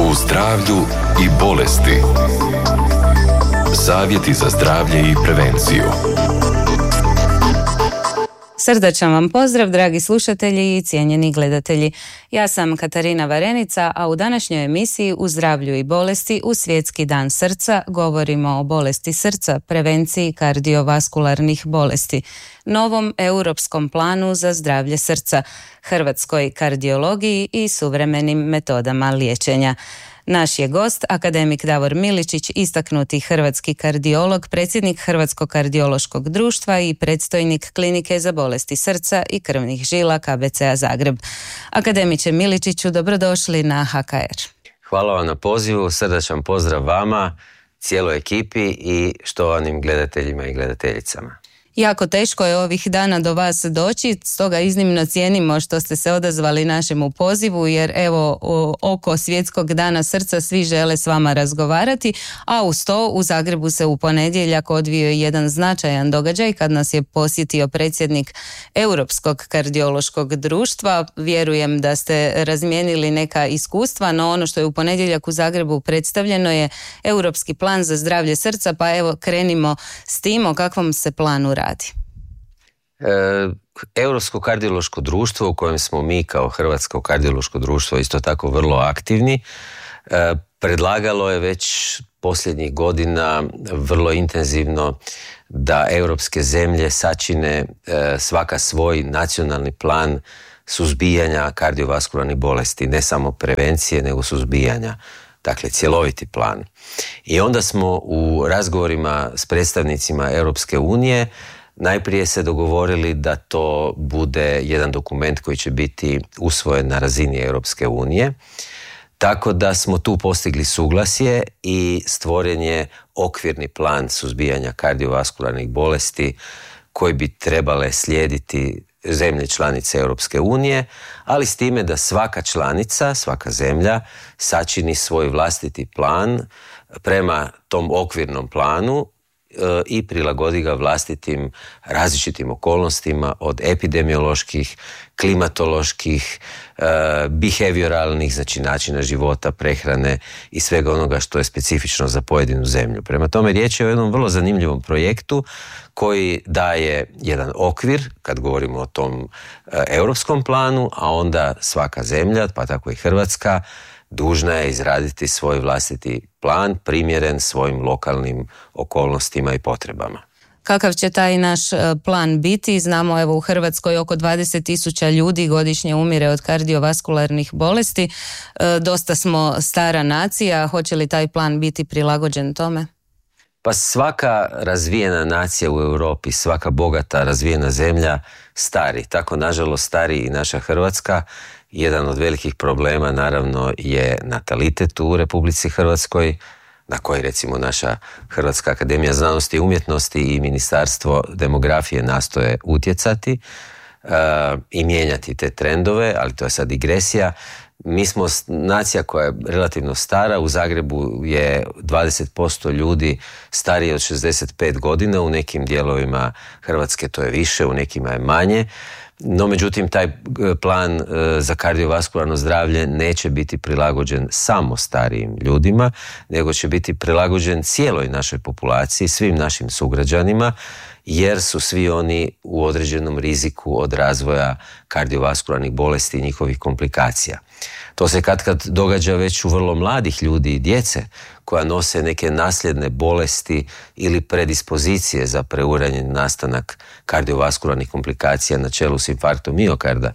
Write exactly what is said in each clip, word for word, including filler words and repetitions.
U zdravlju i bolesti. Savjeti za zdravlje i prevenciju. Srdačan vam pozdrav, dragi slušatelji i cijenjeni gledatelji. Ja sam Katarina Varenica, a u današnjoj emisiji U zdravlju i bolesti u Svjetski dan srca govorimo o bolesti srca, prevenciji kardiovaskularnih bolesti, novom europskom planu za zdravlje srca, hrvatskoj kardiologiji i suvremenim metodama liječenja. Naš je gost akademik Davor Miličić, istaknuti hrvatski kardiolog, predsjednik Hrvatskog kardiološkog društva i predstojnik Klinike za bolesti srca i krvnih žila K B C-a Zagreb. Akademiče Miličiću, dobrodošli na H K R. Hvala vam na pozivu, srdačan pozdrav vama, cijeloj ekipi i štovanim gledateljima i gledateljicama. Jako teško je ovih dana do vas doći, stoga iznimno cijenimo što ste se odazvali našemu pozivu, jer evo oko Svjetskog dana srca svi žele s vama razgovarati, a uz to u Zagrebu se u ponedjeljak odvio jedan značajan događaj kad nas je posjetio predsjednik Europskog kardiološkog društva. Vjerujem da ste razmijenili neka iskustva, no ono što je u ponedjeljak u Zagrebu predstavljeno je Europski plan za zdravlje srca, pa evo krenimo s tim o kakvom se planu radi. radi. E, Europsko kardiološko društvo u kojem smo mi kao Hrvatsko kardiološko društvo isto tako vrlo aktivni, e, predlagalo je već posljednjih godina vrlo intenzivno da europske zemlje sačine e, svaka svoj nacionalni plan suzbijanja kardiovaskularnih bolesti, ne samo prevencije nego suzbijanja. Dakle, cjeloviti plan. I onda smo u razgovorima s predstavnicima Europske unije najprije se dogovorili da to bude jedan dokument koji će biti usvojen na razini Europske unije, tako da smo tu postigli suglasje i stvoren je okvirni plan suzbijanja kardiovaskularnih bolesti koji bi trebale slijediti zemlje članice Europske unije, ali s time da svaka članica, svaka zemlja sačini svoj vlastiti plan prema tom okvirnom planu e, i prilagodi ga vlastitim različitim okolnostima, od epidemioloških, klimatoloških, e, behavioralnih, znači načina života, prehrane i svega onoga što je specifično za pojedinu zemlju. Prema tome riječ je o jednom vrlo zanimljivom projektu koji daje jedan okvir kad govorimo o tom e, europskom planu, a onda svaka zemlja, pa tako i Hrvatska, dužna je izraditi svoj vlastiti plan primjeren svojim lokalnim okolnostima i potrebama. Kakav će taj naš plan biti? Znamo, evo u Hrvatskoj oko dvadeset tisuća ljudi godišnje umire od kardiovaskularnih bolesti. E, dosta smo stara nacija. Hoće li taj plan biti prilagođen tome? Pa svaka razvijena nacija u Europi, svaka bogata razvijena zemlja stari. Tako nažalost stari i naša Hrvatska. Jedan od velikih problema naravno je natalitet u Republici Hrvatskoj, na koji recimo naša Hrvatska akademija znanosti i umjetnosti i Ministarstvo demografije nastoje utjecati uh, i mijenjati te trendove, ali to je sad digresija. Mi smo nacija koja je relativno stara, u Zagrebu je dvadeset posto ljudi starije od šezdeset pet godina, u nekim dijelovima Hrvatske to je više, u nekima je manje. No, međutim, taj plan za kardiovaskularno zdravlje neće biti prilagođen samo starijim ljudima, nego će biti prilagođen cijeloj našoj populaciji, svim našim sugrađanima, jer su svi oni u određenom riziku od razvoja kardiovaskularnih bolesti i njihovih komplikacija. To se katkad događa već u vrlo mladih ljudi i djece koja nose neke nasljedne bolesti ili predispozicije za preuranjen nastanak kardiovaskularnih komplikacija na čelu s infarktom miokarda.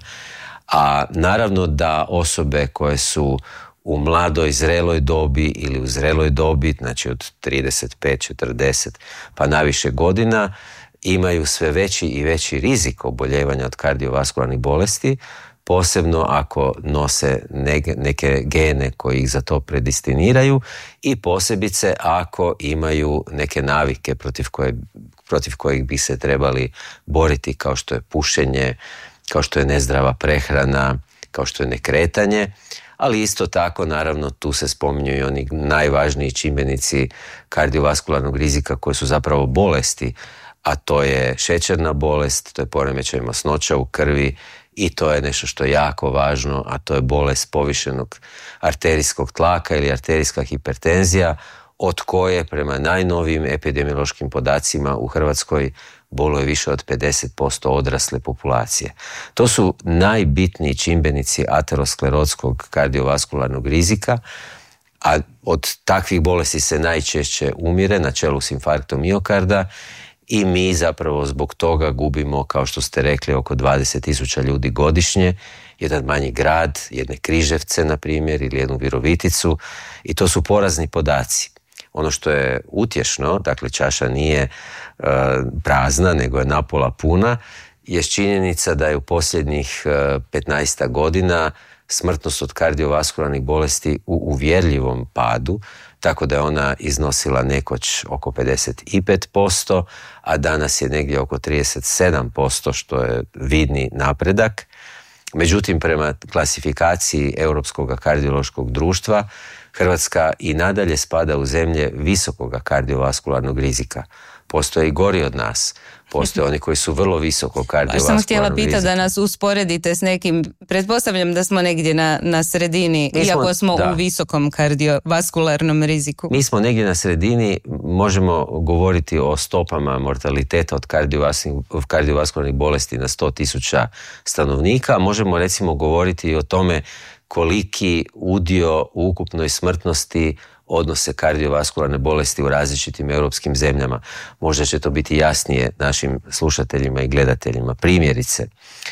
A naravno da osobe koje su u mladoj, zreloj dobi ili u zreloj dobi, znači od trideset pet, četrdeset pa naviše godina, imaju sve veći i veći rizik oboljevanja od kardiovaskularnih bolesti, posebno ako nose neke gene koji ih za to predestiniraju i posebice ako imaju neke navike protiv koje, protiv kojih bi se trebali boriti, kao što je pušenje, kao što je nezdrava prehrana, kao što je nekretanje. Ali isto tako, naravno, tu se spominju i oni najvažniji čimbenici kardiovaskularnog rizika koji su zapravo bolesti, a to je šećerna bolest, to je poremećaj masnoća u krvi i to je nešto što je jako važno, a to je bolest povišenog arterijskog tlaka ili arterijska hipertenzija, od koje prema najnovijim epidemiološkim podacima u Hrvatskoj boluje više od pedeset posto odrasle populacije. To su najbitniji čimbenici aterosklerotskog kardiovaskularnog rizika, a od takvih bolesti se najčešće umire, na čelu s infarktom miokarda, i mi zapravo zbog toga gubimo, kao što ste rekli, oko dvadeset tisuća ljudi godišnje, jedan manji grad, jedne Križevce, na primjer, ili jednu Viroviticu, i to su porazni podaci. Ono što je utješno, dakle čaša nije e, prazna, nego je napola puna, je činjenica da je u posljednjih e, petnaest godina smrtnost od kardiovaskularnih bolesti u uvjerljivom padu, tako da je ona iznosila nekoć oko pedeset pet posto, a danas je negdje oko trideset sedam posto, što je vidni napredak. Međutim, prema klasifikaciji Europskog kardiološkog društva, Hrvatska i nadalje spada u zemlje visokog kardiovaskularnog rizika. Postoje i gori od nas. Postoje oni koji su vrlo visoko kardiovaskularnog rizika. Baš sam htjela pitati da nas usporedite s nekim, pretpostavljam da smo negdje na, na sredini, smo, iako smo da. u visokom kardiovaskularnom riziku. Mi smo negdje na sredini, možemo govoriti o stopama mortaliteta od kardiovaskularnih bolesti na sto tisuća stanovnika, možemo recimo govoriti i o tome koliki udio u ukupnoj smrtnosti odnose kardiovaskularne bolesti u različitim europskim zemljama. Možda će to biti jasnije našim slušateljima i gledateljima. Primjerice,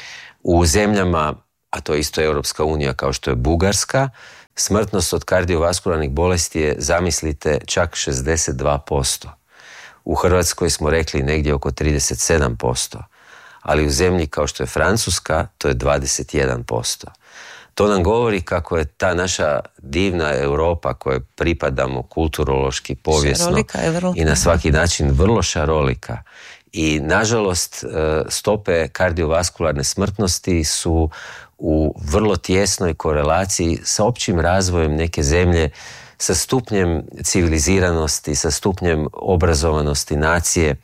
u zemljama, a to je isto Europska unija kao što je Bugarska, smrtnost od kardiovaskularnih bolesti je, zamislite, čak šezdeset dva posto. U Hrvatskoj smo rekli negdje oko trideset sedam posto, ali u zemlji kao što je Francuska to je dvadeset jedan posto. To nam govori kako je ta naša divna Europa kojoj pripadamo kulturološki, povijesno i na svaki način vrlo šarolika. I nažalost stope kardiovaskularne smrtnosti su u vrlo tjesnoj korelaciji sa općim razvojem neke zemlje, sa stupnjem civiliziranosti, sa stupnjem obrazovanosti nacije.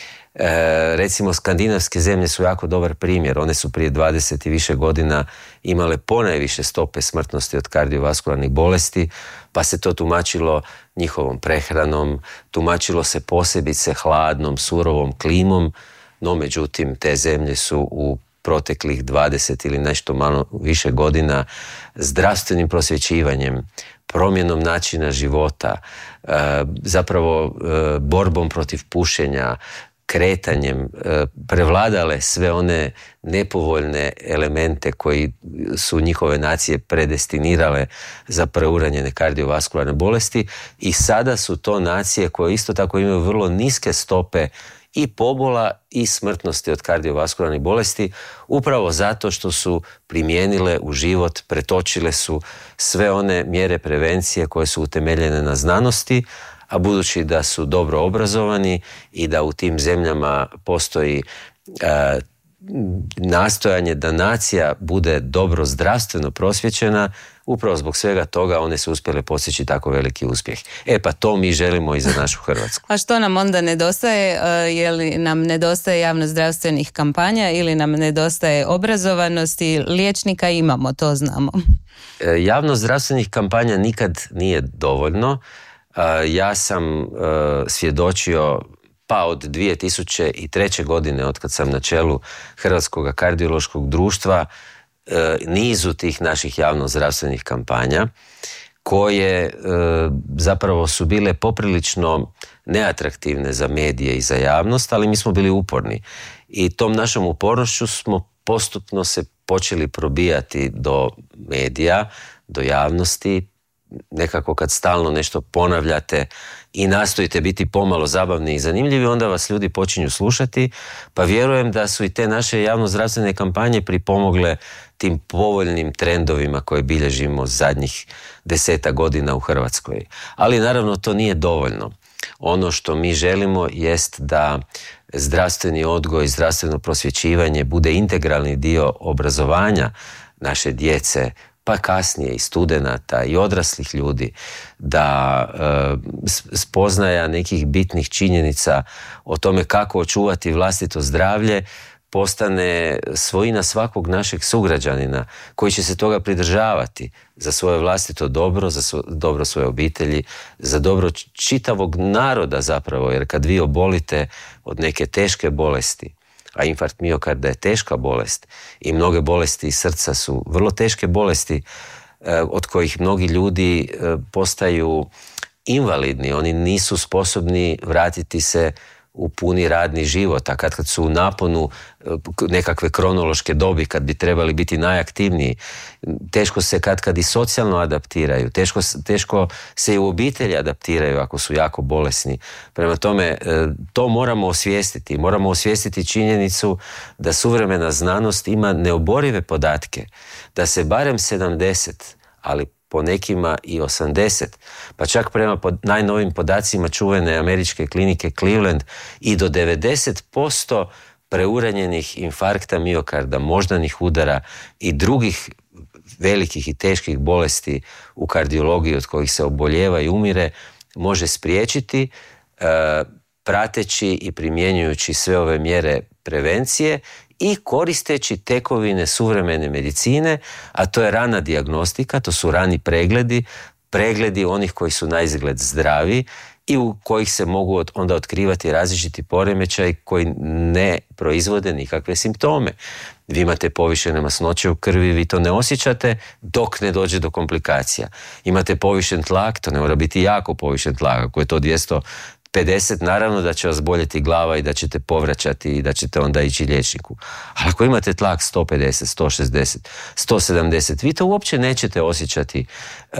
E, recimo, skandinavske zemlje su jako dobar primjer. One su prije dvadeset i više godina imale ponajviše stope smrtnosti od kardiovaskularnih bolesti, pa se to tumačilo njihovom prehranom, tumačilo se posebice hladnom, surovom klimom, no međutim te zemlje su u proteklih dvadeset ili nešto malo više godina zdravstvenim prosvjećivanjem, promjenom načina života, e, zapravo e, borbom protiv pušenja, kretanjem prevladale sve one nepovoljne elemente koji su njihove nacije predestinirale za preuranjene kardiovaskularne bolesti, i sada su to nacije koje isto tako imaju vrlo niske stope i pobola i smrtnosti od kardiovaskularnih bolesti, upravo zato što su primijenile u život, pretočile su sve one mjere prevencije koje su utemeljene na znanosti, a budući da su dobro obrazovani i da u tim zemljama postoji e, nastojanje da nacija bude dobro zdravstveno prosvjećena, upravo zbog svega toga one su uspjele postići tako veliki uspjeh. E pa to mi želimo i za našu Hrvatsku. A što nam onda nedostaje? Je li nam nedostaje javnozdravstvenih kampanja ili nam nedostaje obrazovanosti? Liječnika imamo, to znamo. E, javnozdravstvenih kampanja nikad nije dovoljno. Ja sam uh, svjedočio pa od dvije tisuće treće. godine, od kad sam na čelu Hrvatskog kardiološkog društva, uh, nizu tih naših javnozdravstvenih kampanja koje uh, zapravo su bile poprilično neatraktivne za medije i za javnost, ali mi smo bili uporni. I tom našom upornošću smo postupno se počeli probijati do medija, do javnosti. Nekako kad stalno nešto ponavljate i nastojite biti pomalo zabavni i zanimljivi, onda vas ljudi počinju slušati, pa vjerujem da su i te naše javnozdravstvene kampanje pripomogle tim povoljnim trendovima koje bilježimo zadnjih deseta godina u Hrvatskoj. Ali naravno to nije dovoljno. Ono što mi želimo jest da zdravstveni odgoj i zdravstveno prosvjećivanje bude integralni dio obrazovanja naše djece, pa kasnije i studenata i odraslih ljudi, da e, spoznaja nekih bitnih činjenica o tome kako očuvati vlastito zdravlje postane svojina svakog našeg sugrađanina koji će se toga pridržavati za svoje vlastito dobro, za svo, dobro svoje obitelji, za dobro čitavog naroda zapravo, jer kad vi obolite od neke teške bolesti, a infarkt miokarda je teška bolest i mnoge bolesti srca su vrlo teške bolesti od kojih mnogi ljudi postaju invalidni, oni nisu sposobni vratiti se u puni radni život, a kad, kad su u naponu nekakve kronološke dobi, kad bi trebali biti najaktivniji, teško se kad kad i socijalno adaptiraju, teško, teško se i u obitelji adaptiraju ako su jako bolesni. Prema tome, to moramo osvijestiti. Moramo osvijestiti činjenicu da suvremena znanost ima neoborive podatke, da se barem sedamdeset, ali po nekima i osamdeset, pa čak prema pod najnovim podacima čuvene američke klinike Cleveland i do devedeset posto preuranjenih infarkta miokarda, moždanih udara i drugih velikih i teških bolesti u kardiologiji od kojih se oboljeva i umire može spriječiti e, prateći i primjenjujući sve ove mjere prevencije i koristeći tekovine suvremene medicine, a to je rana dijagnostika, to su rani pregledi, pregledi onih koji su naizgled zdravi i u kojih se mogu onda otkrivati različiti poremećaji koji ne proizvode nikakve simptome. Vi imate povišene masnoće u krvi, vi to ne osjećate dok ne dođe do komplikacija. Imate povišen tlak, to ne mora biti jako povišen tlak, ako je to dvjesto pedeset, naravno da će vas boljeti glava i da ćete povraćati i da ćete onda ići liječniku. Ali ako imate tlak sto pedeset, sto šezdeset, sto sedamdeset, vi to uopće nećete osjećati